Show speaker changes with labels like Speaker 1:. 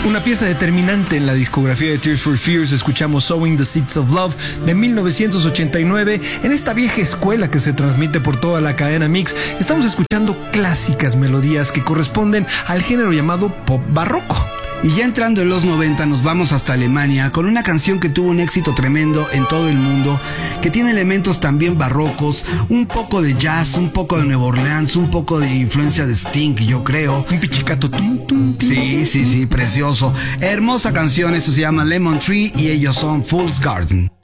Speaker 1: Una pieza determinante en la discografía de Tears for Fears. Escuchamos Sowing the Seeds of Love de 1989. En esta vieja escuela que se transmite por toda la cadena Mix, estamos escuchando clásicas melodías que corresponden al género llamado pop barroco.
Speaker 2: Y ya entrando en los 90 nos vamos hasta Alemania con una canción que tuvo un éxito tremendo en todo el mundo, que tiene elementos también barrocos, un poco de jazz, un poco de Nueva Orleans, un poco de influencia de Sting, yo creo.
Speaker 1: Un pichicato.
Speaker 2: Sí, precioso. Hermosa canción, esto se llama Lemon Tree y ellos son Fool's Garden.